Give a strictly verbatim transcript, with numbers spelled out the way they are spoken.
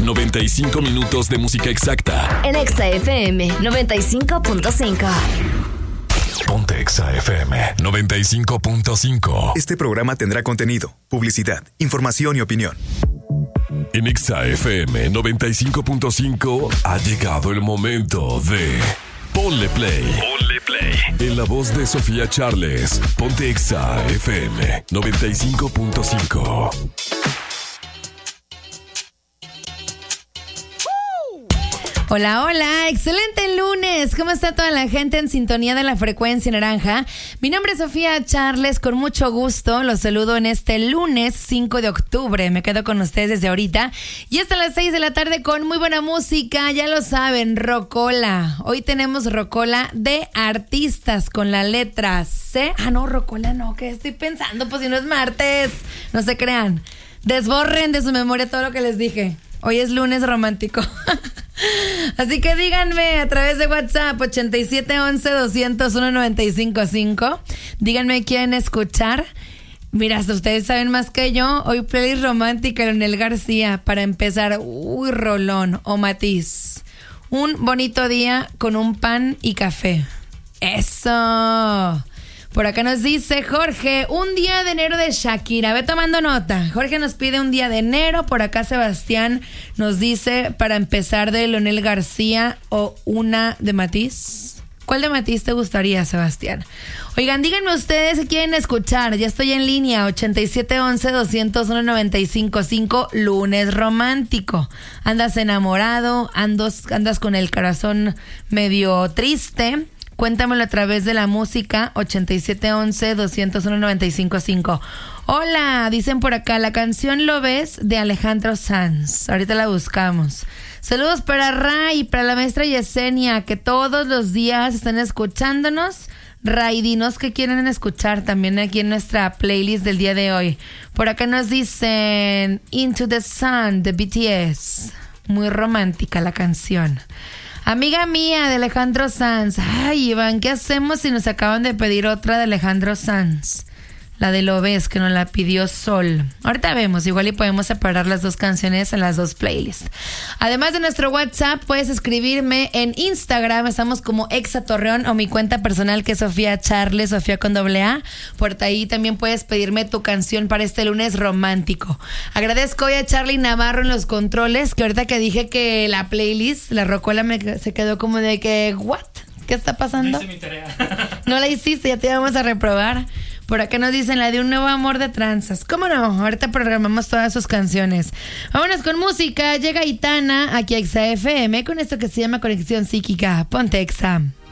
noventa y cinco minutos de música exacta. En Exa F M noventa y cinco punto cinco. Ponte Exa F M noventa y cinco punto cinco. Este programa tendrá contenido, publicidad, información y opinión. En Exa F M noventa y cinco punto cinco ha llegado el momento de Ponle Play. Ponle Play. En la voz de Sofía Charles, Ponte Exa F M noventa y cinco punto cinco. Hola, hola, excelente lunes. ¿Cómo está toda la gente en sintonía de la frecuencia naranja? Mi nombre es Sofía Charles, con mucho gusto los saludo en este lunes cinco de octubre. Me quedo con ustedes desde ahorita y hasta las seis de la tarde con muy buena música, ya lo saben, rocola. Hoy tenemos rocola de artistas con la letra C. Ah, no, rocola no, ¿qué estoy pensando? Pues si no es martes, no se crean. Desborren de su memoria todo lo que les dije. Hoy es lunes romántico. Así que díganme a través de WhatsApp ochenta y siete once doscientos uno noventa y cinco cinco. Díganme quieren escuchar. Mira, hasta ustedes saben más que yo. Hoy playlist romántica de Leonel García para empezar. Uy, rolón o Matiz. Un bonito día con un pan y café. Eso. Por acá nos dice Jorge, un día de enero de Shakira. Ve tomando nota. Jorge nos pide un día de enero. Por acá Sebastián nos dice para empezar de Leonel García o una de Matiz. ¿Cuál de Matiz te gustaría, Sebastián? Oigan, díganme ustedes si quieren escuchar. Ya estoy en línea. ochenta y siete once doscientos uno noventa y cinco cinco. Lunes romántico. Andas enamorado. Andas, andas con el corazón medio triste. Cuéntamelo a través de la música ochenta y siete once doscientos uno noventa y cinco cinco. Hola, dicen por acá, la canción Lo Ves de Alejandro Sanz. Ahorita la buscamos. Saludos para Ray y para la maestra Yesenia, que todos los días están escuchándonos. Ray, dinos que quieren escuchar también aquí en nuestra playlist del día de hoy. Por acá nos dicen Into the Sun de B T S. Muy romántica la canción. Amiga mía de Alejandro Sanz. Ay, Iván, ¿qué hacemos si nos acaban de pedir otra de Alejandro Sanz? La de Lo Ves, que nos la pidió Sol. Ahorita vemos, igual y podemos separar las dos canciones en las dos playlists. Además de nuestro WhatsApp, puedes escribirme en Instagram. Estamos como Exa Torreón o mi cuenta personal que es Sofía Charles, Sofía con doble A. Por ahí también puedes pedirme tu canción para este lunes romántico. Agradezco hoy a Charlie Navarro en los controles, que ahorita que dije que la playlist, la rocola, me, se quedó como de que, ¿what? ¿Qué está pasando? No hice mi tarea. No la hiciste, ya te vamos a reprobar. Por acá nos dicen la de Un Nuevo Amor de Tranzas. ¿Cómo no? Ahorita programamos todas sus canciones. Vámonos con música. Llega Itana aquí a Exa F M con esto que se llama Conexión Psíquica. Ponte Exa.